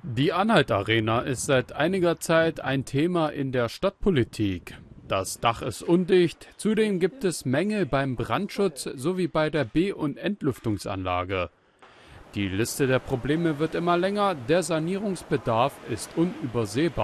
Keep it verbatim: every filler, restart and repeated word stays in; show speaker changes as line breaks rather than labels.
Die Anhalt-Arena ist seit einiger Zeit ein Thema in der Stadtpolitik. Das Dach ist undicht, zudem gibt es Mängel beim Brandschutz sowie bei der Be- und Entlüftungsanlage. Die Liste der Probleme wird immer länger, der Sanierungsbedarf ist unübersehbar.